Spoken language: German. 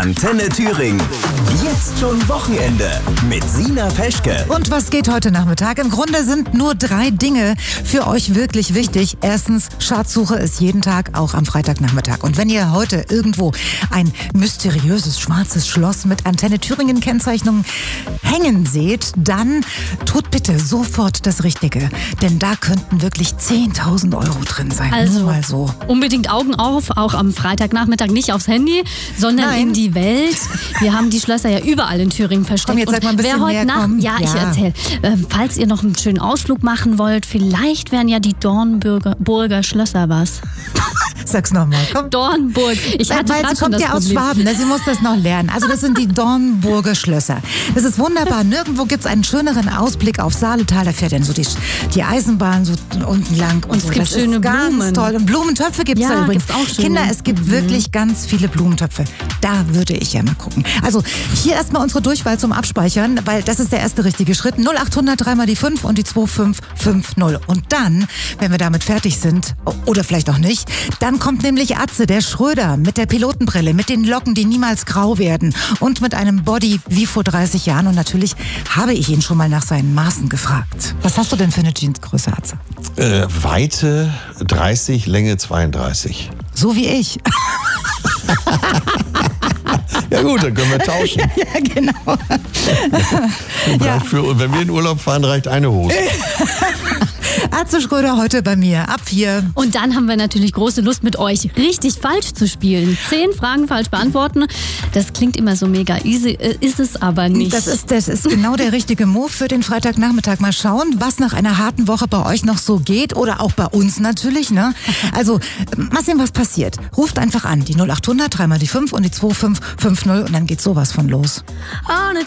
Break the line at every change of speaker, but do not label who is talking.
Antenne Thüringen. Jetzt schon Wochenende mit Sina Peschke.
Und was geht heute Nachmittag? Im Grunde sind nur 3 Dinge für euch wirklich wichtig. Erstens, Schatzsuche ist jeden Tag, auch am Freitagnachmittag. Und wenn ihr heute irgendwo ein mysteriöses schwarzes Schloss mit Antenne Thüringen Kennzeichnung hängen seht, dann tut bitte sofort das Richtige. Denn da könnten wirklich 10.000 Euro drin sein.
Also
nur mal so.
Unbedingt Augen auf, auch am Freitagnachmittag nicht aufs Handy, sondern in die Welt. Wir haben die Schlösser ja überall in Thüringen versteckt.
Komm, jetzt sag mal ein bisschen
wer heute
mehr,
Nacht,
komm.
ja, ich erzähle. Falls ihr noch einen schönen Ausflug machen wollt, vielleicht wären ja die Dornburger Schlösser was.
Sag's nochmal, komm.
Dornburg. Ich hatte
Weil
gerade
sie
schon
kommt
das
ja aus
Problem.
Schwaben, ne? Sie muss das noch lernen. Also das sind die Dornburger Schlösser. Das ist wunderbar. Nirgendwo gibt's einen schöneren Ausblick auf Saaletal. Da fährt dann so die Eisenbahn so unten lang.
Und es
so.
gibt
Das
schöne
ist ganz
Blumen.
toll. Und Blumentöpfe gibt's da übrigens.
Gibt's auch schöne.
Kinder, es gibt wirklich ganz viele Blumentöpfe. Da würde ich ja mal gucken. Also hier erstmal unsere Durchwahl zum Abspeichern, weil das ist der erste richtige Schritt. 0800 3 mal die 5 und die 2550. Und dann, wenn wir damit fertig sind, oder vielleicht auch nicht, dann kommt nämlich Atze, der Schröder, mit der Pilotenbrille, mit den Locken, die niemals grau werden und mit einem Body wie vor 30 Jahren. Und natürlich habe ich ihn schon mal nach seinen Maßen gefragt. Was hast du denn für eine Jeansgröße, Atze?
Weite 30, Länge 32.
So wie ich.
Ja gut, dann können wir tauschen.
Ja, genau.
Wenn wir in Urlaub fahren, reicht eine Hose.
Atze Schröder heute bei mir ab 4.
Und dann haben wir natürlich große Lust, mit euch richtig falsch zu spielen. 10 Fragen falsch beantworten. Das klingt immer so mega easy, ist es aber nicht.
Das ist genau der richtige Move für den Freitagnachmittag. Mal schauen, was nach einer harten Woche bei euch noch so geht oder auch bei uns natürlich. Ne? Also mal sehen, was passiert. Ruft einfach an, die 0800 3 mal die 5 und die 2550 und dann geht sowas von los.